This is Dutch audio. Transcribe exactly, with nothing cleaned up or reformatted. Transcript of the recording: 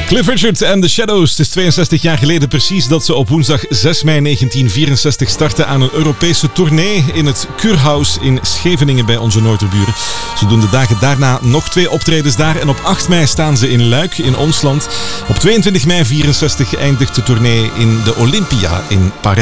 Cliff Richard en The Shadows. Het is tweeënzestig jaar geleden precies dat ze op woensdag zes mei negentien vierenzestig starten aan een Europese tournee in het Kurhaus in Scheveningen bij onze Noorderburen. Ze doen de dagen daarna nog twee optredens daar en op acht mei staan ze in Luik in ons land. Op tweeëntwintig mei vierenzestig eindigt de tournee in de Olympia in Parijs.